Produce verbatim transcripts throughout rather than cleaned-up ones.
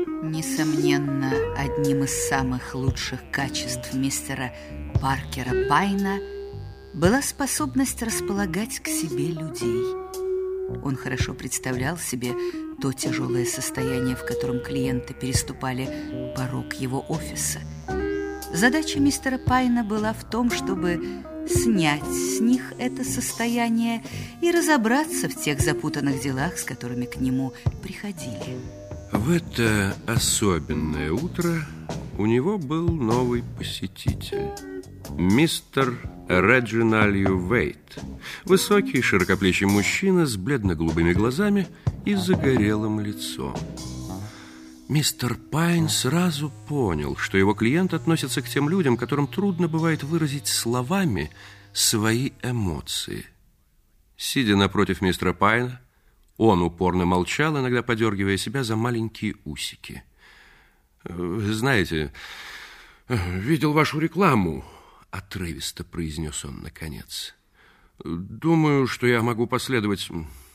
Несомненно, одним из самых лучших качеств мистера Паркера Пайна была способность располагать к себе людей. Он хорошо представлял себе то тяжелое состояние, в котором клиенты переступали порог его офиса. Задача мистера Пайна была в том, чтобы снять с них это состояние и разобраться в тех запутанных делах, с которыми к нему приходили. В это особенное утро у него был новый посетитель. Мистер Реджиналью Вейт. Высокий, широкоплечий мужчина с бледно-голубыми глазами и загорелым лицом. Мистер Пайн сразу понял, что его клиент относится к тем людям, которым трудно бывает выразить словами свои эмоции. Сидя напротив мистера Пайна, он упорно молчал, иногда подергивая себя за маленькие усики. «Знаете, видел вашу рекламу», — отрывисто произнес он наконец. «Думаю, что я могу последовать...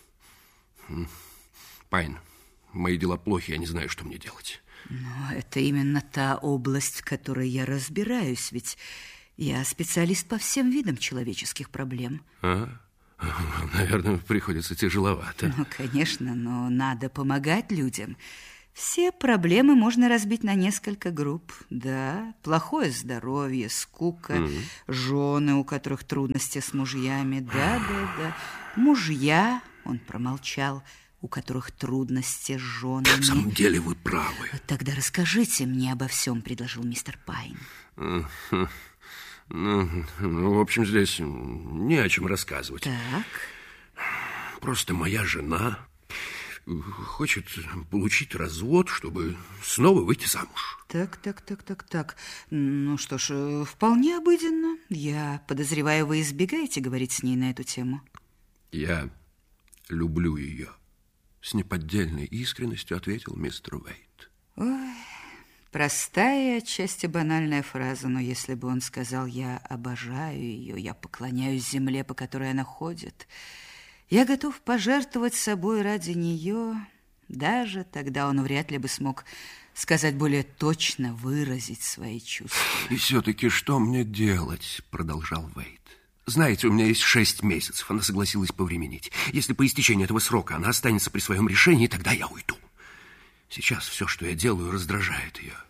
Пайн, мои дела плохи, я не знаю, что мне делать». Но это именно та область, в которой я разбираюсь, ведь я специалист по всем видам человеческих проблем. Ага. Наверное, приходится тяжеловато. Ну, конечно, но надо помогать людям. Все проблемы можно разбить на несколько групп. Да, плохое здоровье, скука, mm-hmm. жены, у которых трудности с мужьями. Да, да, да. Мужья, он промолчал, у которых трудности с женами. В самом деле вы правы. Тогда расскажите мне обо всем, предложил мистер Пайн. Mm-hmm. Ну, ну, в общем, здесь не о чем рассказывать. Так. Просто моя жена хочет получить развод, чтобы снова выйти замуж. Так, так, так, так, так. Ну что ж, вполне обыденно. Я подозреваю, вы избегаете говорить с ней на эту тему. Я люблю ее. С неподдельной искренностью ответил мистер Вейт. Ой... Простая, отчасти банальная фраза, но если бы он сказал «я обожаю ее, я поклоняюсь земле, по которой она ходит, я готов пожертвовать собой ради нее», даже тогда он вряд ли бы смог сказать более точно, выразить свои чувства. «И все-таки что мне делать?» – продолжал Вейт. «Знаете, у меня есть шесть месяцев, она согласилась повременить. Если по истечении этого срока она останется при своем решении, тогда я уйду. Сейчас все, что я делаю, раздражает ее.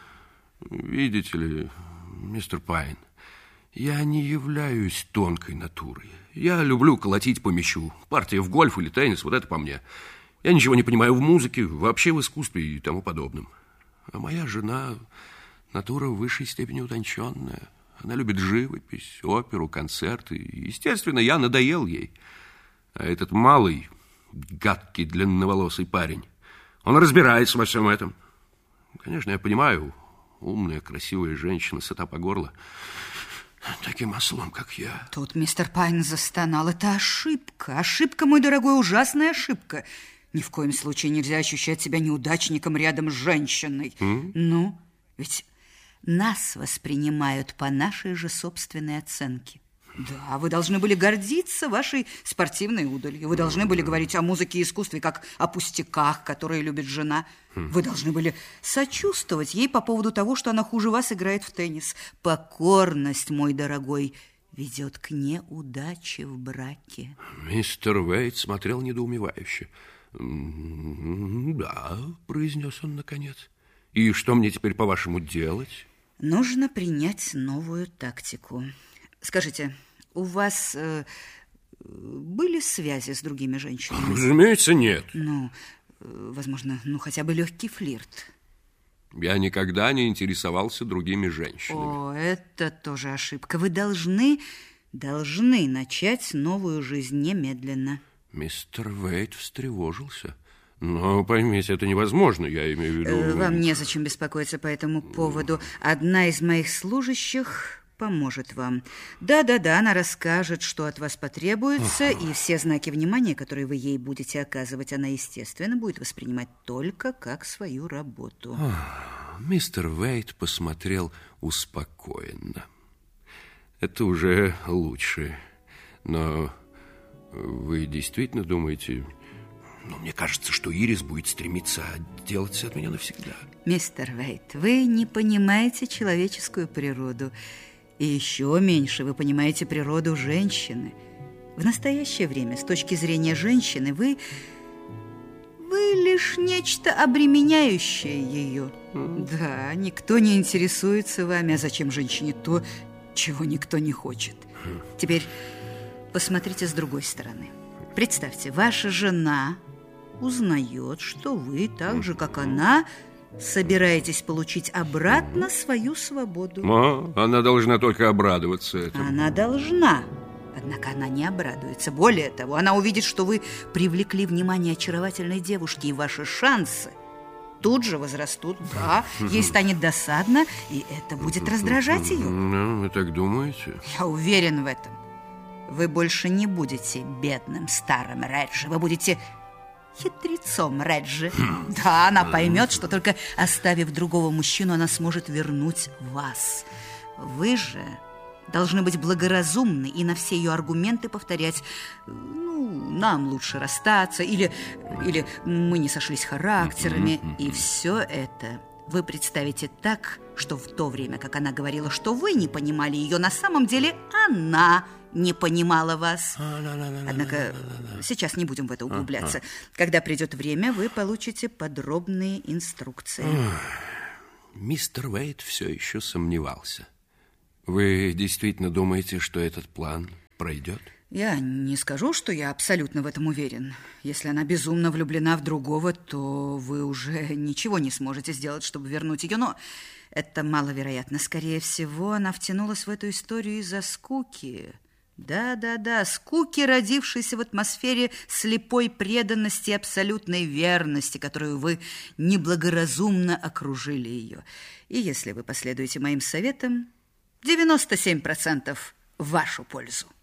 Видите ли, мистер Пайн, я не являюсь тонкой натурой. Я люблю колотить по мячу. Партия в гольф или теннис, вот это по мне. Я ничего не понимаю в музыке, вообще в искусстве и тому подобном. А моя жена натура в высшей степени утонченная. Она любит живопись, оперу, концерты. Естественно, я надоел ей. А этот малый, гадкий, длинноволосый парень, он разбирается во всем этом. Конечно, я понимаю, умная, красивая женщина, сыта по горло таким ослом, как я. Тут мистер Пайн застонал. Это ошибка. Ошибка, мой дорогой, ужасная ошибка. Ни в коем случае нельзя ощущать себя неудачником рядом с женщиной. Mm? Ну, ведь нас воспринимают по нашей же собственной оценке. Да, вы должны были гордиться вашей спортивной удалью. Вы должны были говорить о музыке и искусстве, как о пустяках, которые любит жена. Вы должны были сочувствовать ей по поводу того, что она хуже вас играет в теннис. Покорность, мой дорогой, ведет к неудаче в браке. Мистер Вейт смотрел недоумевающе. «Да», — произнес он наконец. «И что мне теперь, по-вашему, делать?» «Нужно принять новую тактику. Скажите, у вас э, были связи с другими женщинами?» «Разумеется, нет». Ну, э, возможно, ну хотя бы легкий флирт. «Я никогда не интересовался другими женщинами». О, это тоже ошибка. Вы должны, должны начать новую жизнь немедленно. Мистер Вейт встревожился. Но поймите, это невозможно, я имею в виду... Э, вам незачем беспокоиться по этому поводу. Одна из моих служащих поможет вам. Да-да-да, она расскажет, что от вас потребуется, и все знаки внимания, которые вы ей будете оказывать, она, естественно, будет воспринимать только как свою работу. Мистер Вейт посмотрел успокоенно. Это уже лучше. Но вы действительно думаете... Но мне кажется, что Ирис будет стремиться отделаться от меня навсегда. Мистер Вейт, вы не понимаете человеческую природу. И еще меньше вы понимаете природу женщины. В настоящее время, с точки зрения женщины, вы... Вы лишь нечто обременяющее ее. Mm. Да, никто не интересуется вами. А зачем женщине то, чего никто не хочет? Mm. Теперь посмотрите с другой стороны. Представьте, ваша жена узнает, что вы, так же, как она, собираетесь получить обратно свою свободу. А, она должна только обрадоваться этому. Она должна. Однако она не обрадуется. Более того, она увидит, что вы привлекли внимание очаровательной девушки, и ваши шансы тут же возрастут. Да, ей станет досадно, и это будет раздражать ее. Ну, вы так думаете? Я уверен в этом. Вы больше не будете бедным старым Реджи. Вы будете хитрецом Реджи. Да, она поймет, что только оставив другого мужчину, она сможет вернуть вас. Вы же должны быть благоразумны и на все ее аргументы повторять: ну, нам лучше расстаться, или, или мы не сошлись характерами. И все это вы представите так, что в то время, как она говорила, что вы не понимали ее, на самом деле она не понимала вас. Однако сейчас не будем в это углубляться. Когда придет время, вы получите подробные инструкции. Мистер Вейт все еще сомневался. Вы действительно думаете, что этот план пройдет? Я не скажу, что я абсолютно в этом уверен. Если она безумно влюблена в другого, то вы уже ничего не сможете сделать, чтобы вернуть ее. Но это маловероятно. Скорее всего, она втянулась в эту историю из-за скуки. Да-да-да, скуки, родившейся в атмосфере слепой преданности и абсолютной верности, которую вы неблагоразумно окружили ее. И если вы последуете моим советам, девяносто семь процентов в вашу пользу.